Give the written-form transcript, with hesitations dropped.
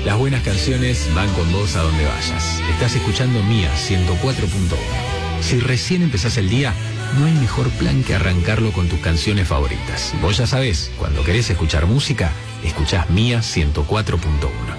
Las buenas canciones van con vos a donde vayas. Estás escuchando Mía 104.1. Si recién empezás el día, no hay mejor plan que arrancarlo con tus canciones favoritas. Vos ya sabés, cuando querés escuchar música, escuchás Mía 104.1.